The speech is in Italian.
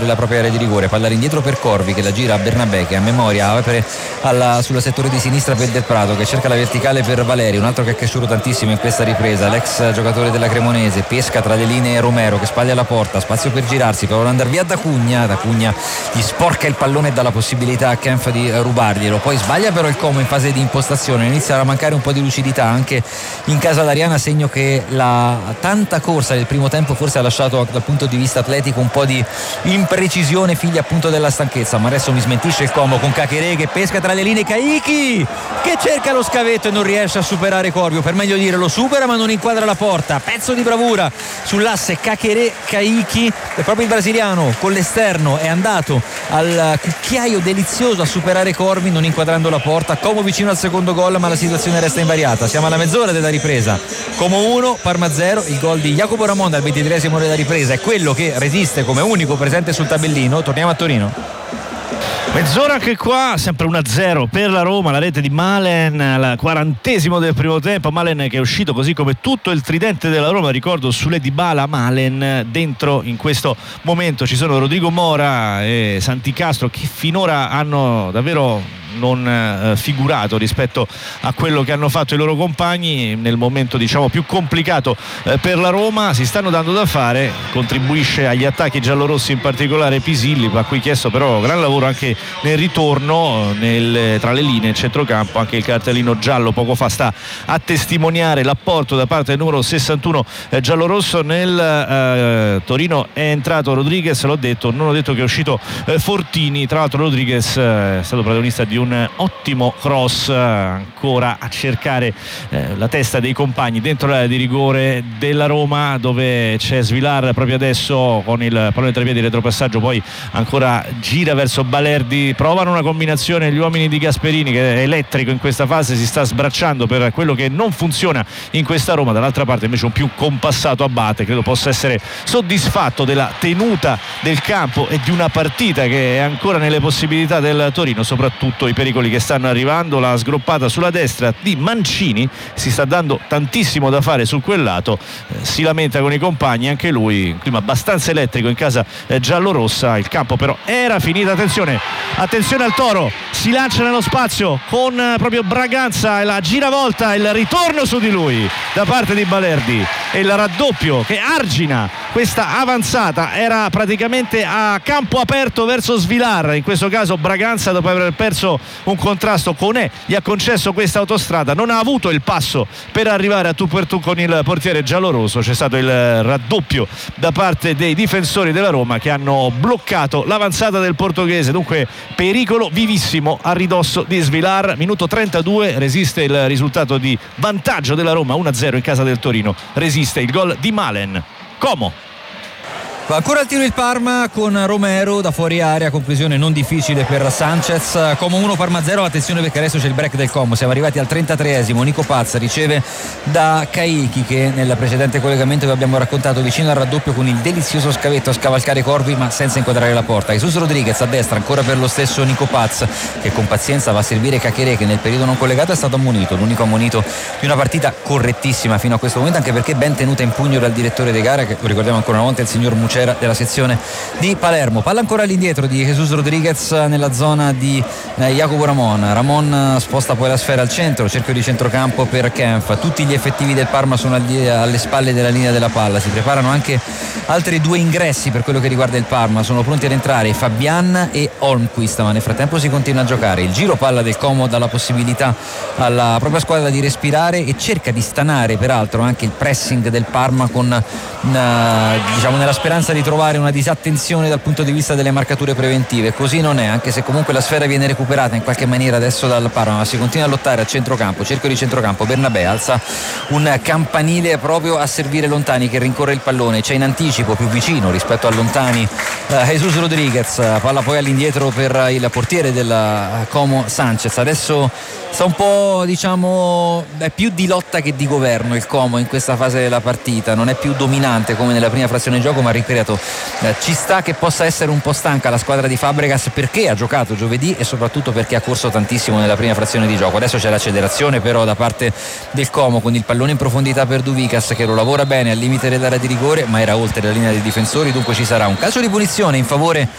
della propria area di rigore. Palla indietro per Corvi che la gira a Bernabé, che a memoria apre sulla settore di sinistra per Del Prato, che cerca la verticale per Valeri, un altro che è cresciuto tantissimo in questa ripresa, l'ex giocatore della Cremonese. Pesca tra le linee Romero che spaglia la porta, spazio per girarsi, prova ad andare via da Cugna gli sporca il pallone e dà la possibilità a Kempf di rubarglielo, poi sbaglia però il Como in fase di impostazione, inizia a mancare un po' di lucidità anche in casa d'Ariana, segno che la tanta corsa del primo tempo forse ha lasciato dal punto di vista atletico un po' di imprecisione, figlia appunto della stanchezza. Ma adesso mi smentisce il Como con Caqueré che pesca tra le linee, Caicchi che cerca lo scavetto e non riesce a superare Corvio, per meglio dire lo supera ma non inquadra la porta. Pezzo di bravura sull'asse Caqueré-Caicchi, e proprio il brasiliano con l'esterno è andato al cucchiaio delizioso a superare Corvi non inquadrando la porta. Como vicino al secondo gol, ma la situazione resta invariata. Siamo alla mezz'ora della ripresa, Como 1 Parma 0. Il gol di Jacopo Ramon al 23esimo della ripresa è quello che resiste come unico presente sul tabellino. Torniamo a Torino. Mezz'ora anche qua, sempre 1-0 per la Roma, la rete di Malen al 40esimo del primo tempo. Malen che è uscito così come tutto il tridente della Roma, ricordo Soulé Dybala, Malen. Dentro in questo momento ci sono Rodrigo Mora e Santi Castro, che finora hanno davvero non figurato rispetto a quello che hanno fatto i loro compagni nel momento diciamo più complicato per la Roma. Si stanno dando da fare, contribuisce agli attacchi giallorossi in particolare Pisilli, a cui chiesto però gran lavoro anche nel ritorno tra le linee, il centrocampo. Anche il cartellino giallo poco fa sta a testimoniare l'apporto da parte del numero 61 giallorosso. Nel Torino è entrato Rodriguez, l'ho detto, non ho detto che è uscito Fortini. Tra l'altro Rodriguez è stato protagonista di un ottimo cross, ancora a cercare la testa dei compagni dentro l'area di rigore della Roma, dove c'è Svilar proprio adesso con il pallone tra i piedi, retropassaggio, poi ancora gira verso Balerdi. Provano una combinazione gli uomini di Gasperini, che è elettrico in questa fase, si sta sbracciando per quello che non funziona in questa Roma. Dall'altra parte invece un più compassato Abate, credo possa essere soddisfatto della tenuta del campo e di una partita che è ancora nelle possibilità del Torino, soprattutto i pericoli che stanno arrivando. La sgroppata sulla destra di Mancini, si sta dando tantissimo da fare su quel lato, si lamenta con i compagni anche lui, un clima abbastanza elettrico in casa giallorossa. Il campo però era finito. Attenzione al Toro, si lancia nello spazio con proprio Braganza e la giravolta, il ritorno su di lui da parte di Balerdi e il raddoppio che argina questa avanzata. Era praticamente a campo aperto verso Svilar, in questo caso Braganza, dopo aver perso un contrasto con gli ha concesso questa autostrada, non ha avuto il passo per arrivare a tu per tu con il portiere giallorosso. C'è stato il raddoppio da parte dei difensori della Roma che hanno bloccato l'avanzata del portoghese. Dunque pericolo vivissimo a ridosso di Svilar. Minuto 32, resiste il risultato di vantaggio della Roma 1-0 in casa del Torino, resiste il gol di Malen. Como. Va ancora al tiro il Parma con Romero da fuori area, conclusione non difficile per Sanchez. Como 1 Parma 0. Attenzione perché adesso c'è il break del Como, siamo arrivati al 33esimo. Nico Paz riceve da Caicchi, che nel precedente collegamento che abbiamo raccontato vicino al raddoppio con il delizioso scavetto a scavalcare Corvi ma senza inquadrare la porta. Jesus Rodriguez a destra ancora per lo stesso Nico Paz, che con pazienza va a servire Caqueré, che nel periodo non collegato è stato ammonito, l'unico ammonito di una partita correttissima fino a questo momento, anche perché ben tenuta in pugno dal direttore di gara, che ricordiamo ancora una volta il signor Mucera della sezione di Palermo. Palla ancora all'indietro di Jesus Rodriguez nella zona di Jacopo Ramon sposta poi la sfera al centro, cerchio di centrocampo per Kempf. Tutti gli effettivi del Parma sono alle spalle della linea della palla, si preparano anche altri due ingressi per quello che riguarda il Parma, sono pronti ad entrare Fabian e Holmquist, ma nel frattempo si continua a giocare. Il giro palla del Como dà la possibilità alla propria squadra di respirare e cerca di stanare peraltro anche il pressing del Parma con diciamo nella speranza di trovare una disattenzione dal punto di vista delle marcature preventive. Così non è, anche se comunque la sfera viene recuperata in qualche maniera adesso dal Parma, ma si continua a lottare a centrocampo, cerchio di centrocampo. Bernabé alza un campanile proprio a servire Lontani, che rincorre il pallone, c'è in anticipo più vicino rispetto a Lontani Jesus Rodriguez, palla poi all'indietro per il portiere del Como Sanchez. Adesso sta un po', diciamo, è più di lotta che di governo il Como in questa fase della partita, non è più dominante come nella prima frazione di gioco, ma ripeto, ci sta che possa essere un po' stanca la squadra di Fabregas, perché ha giocato giovedì e soprattutto perché ha corso tantissimo nella prima frazione di gioco. Adesso c'è l'accelerazione però da parte del Como con il pallone in profondità per Duvicas, che lo lavora bene al limite dell'area di rigore ma era oltre la linea dei difensori, dunque ci sarà un calcio di punizione in favore